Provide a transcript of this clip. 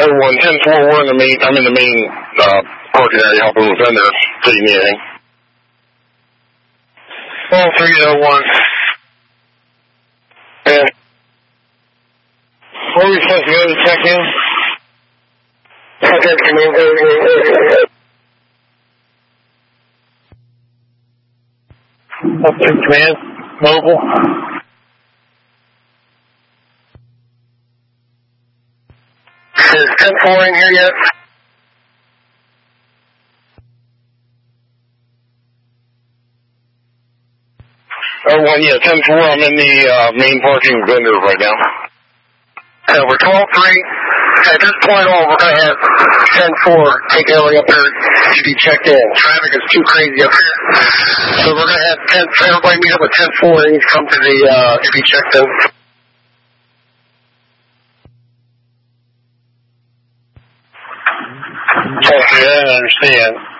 Everyone, 10-4, we're in the main, I'm in the main parking area helping with vendor. Do you need anything? 301. And where are we supposed to go to check in? Up to command, mobile. Is 10-4 in here yet? Oh, yeah, 10-4, I'm in the main parking vendor right now. We're 12-3. At this point on, we're going to have 10-4 take everybody up there to be checked in. Traffic is too crazy up here. So we're going to have everybody meet up with 10-4 and come to the to be checked in. Okay, I understand.